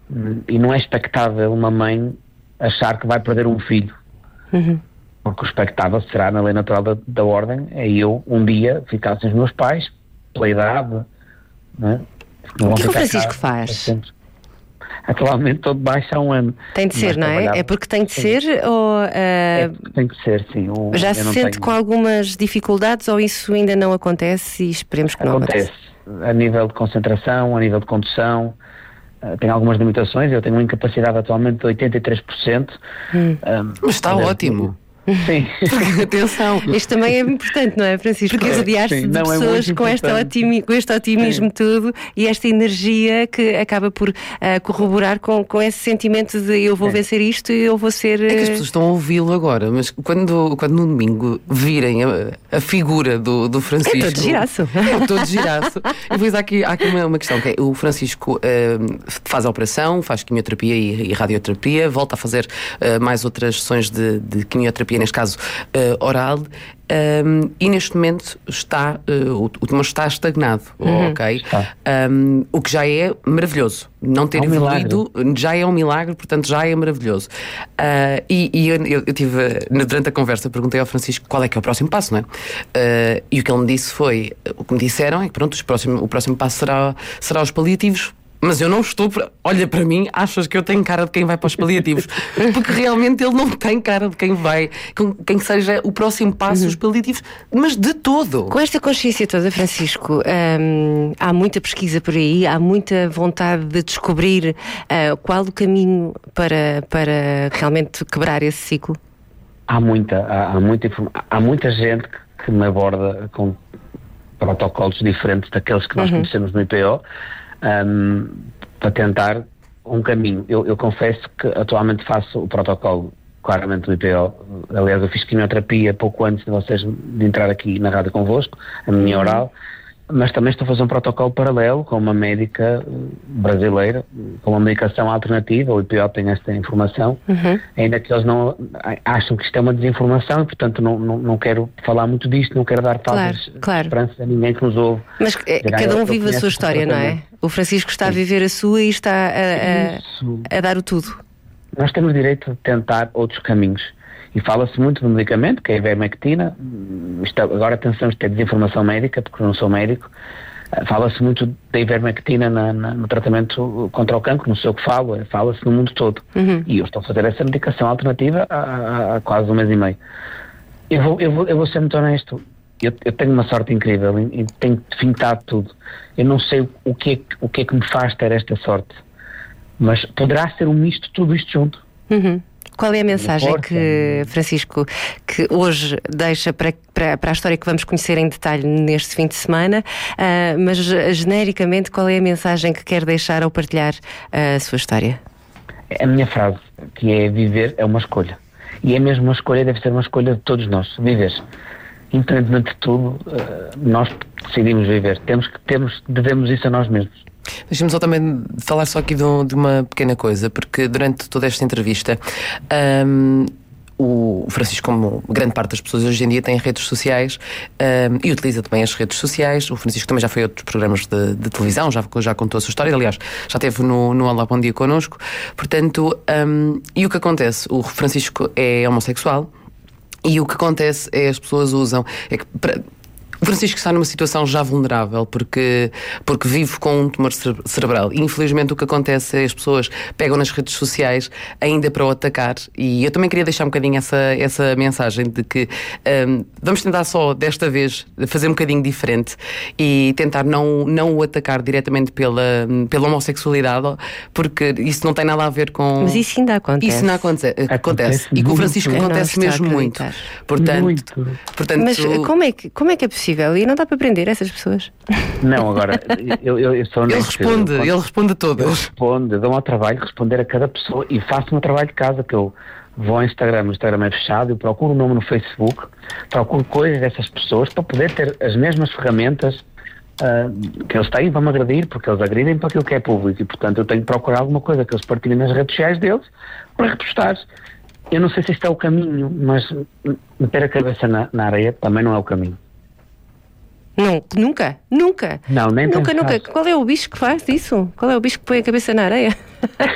E não é expectável uma mãe achar que vai perder um filho. Porque o expectável será, na lei natural da ordem, é eu um dia ficar sem os meus pais, pela idade, não é? O que o Francisco faz? Atualmente estou de baixo há um ano. Tem de ser, não é? É porque tem de ser ou... É porque tem que ser, sim. Já se sente com algumas dificuldades ou isso ainda não acontece e esperemos que não aconteça? Acontece. A nível de concentração, a nível de condução, tem algumas limitações. Eu tenho uma incapacidade atualmente de 83%. Mas está ótimo. Sim. Atenção. Isto também é importante, não é, Francisco? Porque rodear-se de pessoas com este otimismo todo e esta energia que acaba por corroborar com esse sentimento de eu vou vencer isto e eu vou ser... É que as pessoas estão a ouvi-lo agora, mas quando no domingo virem a figura do Francisco... É todo giraço. É todo giraço. E depois há aqui uma questão, que é o Francisco faz a operação, faz quimioterapia e radioterapia, volta a fazer mais outras sessões de quimioterapia, neste caso oral, e neste momento o tumor está estagnado, ok? O que já é maravilhoso. Não ter evoluído já é um milagre, portanto já é maravilhoso. Eu tive, durante a conversa, perguntei ao Francisco qual é que é o próximo passo, não é? E o que ele me disse foi, o que me disseram é que pronto, o próximo passo será os paliativos. Mas eu não estou... Olha para mim, achas que eu tenho cara de quem vai para os paliativos? Porque realmente ele não tem cara de quem vai, quem seja o próximo passo, os paliativos, mas de todo. Com esta consciência toda, Francisco, há muita pesquisa por aí, há muita vontade de descobrir qual o caminho para realmente quebrar esse ciclo? Há muita gente que me aborda com protocolos diferentes daqueles que nós conhecemos no IPO, para tentar um caminho. Eu confesso que atualmente faço o protocolo claramente do IPO. Aliás, eu fiz quimioterapia pouco antes de vocês de entrar aqui na rádio convosco, a minha oral, mas também estou a fazer um protocolo paralelo com uma médica brasileira, com uma medicação alternativa. O IPO tem esta informação, ainda que eles não acham que isto é uma desinformação e, portanto, não quero falar muito disto, não quero dar falsas esperanças a ninguém que nos ouve. Mas cada um vive a sua história, não é? O Francisco está a viver a sua e está a dar o tudo. Nós temos direito de tentar outros caminhos. E fala-se muito do medicamento, que é a ivermectina. Agora atenção, isto é desinformação médica, porque eu não sou médico. Fala-se muito da ivermectina no tratamento contra o cancro, não sei o que falo, fala-se no mundo todo. E eu estou a fazer essa medicação alternativa há quase um mês e meio. Eu vou ser muito honesto. Eu tenho uma sorte incrível e tenho fintado tudo. Eu não sei o que é que me faz ter esta sorte, mas poderá ser um misto de tudo isto junto. Qual é a mensagem que, Francisco, que hoje deixa para a história que vamos conhecer em detalhe neste fim de semana, mas genericamente qual é a mensagem que quer deixar ao partilhar a sua história? A minha frase, que é viver é uma escolha. E é mesmo uma escolha, deve ser uma escolha de todos nós, viver. Independentemente de tudo, nós decidimos viver. Devemos isso a nós mesmos. Deixa-me só também falar só aqui de uma pequena coisa, porque durante toda esta entrevista o Francisco, como grande parte das pessoas hoje em dia, tem redes sociais e utiliza também as redes sociais. O Francisco também já foi a outros programas de televisão, já contou a sua história, aliás, já esteve no Olá Bom Dia connosco. Portanto, e o que acontece? O Francisco é homossexual e o que acontece é as pessoas usam... O Francisco está numa situação já vulnerável porque vive com um tumor cerebral. E, infelizmente, o que acontece é que as pessoas pegam nas redes sociais ainda para o atacar. E eu também queria deixar um bocadinho essa mensagem de que vamos tentar só, desta vez, fazer um bocadinho diferente e tentar não o atacar diretamente pela homossexualidade, porque isso não tem nada a ver com... Mas isso ainda acontece. Isso não acontece. E com o Francisco acontece mesmo muito. Portanto, mas como é que é possível? E não dá para prender essas pessoas? Não, agora, eu sou honesto. Ele responde a todas. Eu dou-me ao trabalho de responder a cada pessoa e faço o meu trabalho de casa, que eu vou ao Instagram, o Instagram é fechado, eu procuro o nome no Facebook, procuro coisas dessas pessoas para poder ter as mesmas ferramentas que eles têm para me agredir, porque eles agridem para aquilo que é público e, portanto, eu tenho que procurar alguma coisa que eles partilhem nas redes sociais deles para repostar. Eu não sei se isto é o caminho, mas meter a cabeça na areia também não é o caminho. Não, nunca. Não, nem nunca. Qual é o bicho que faz isso? Qual é o bicho que põe a cabeça na areia?